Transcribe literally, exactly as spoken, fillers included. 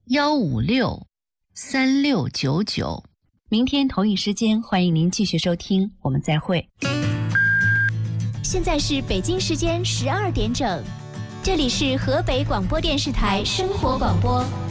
幺五六三六九九。 明天同一时间，欢迎您继续收听，我们再会。 现在是北京时间十二点整，这里是河北广播电视台生活广播。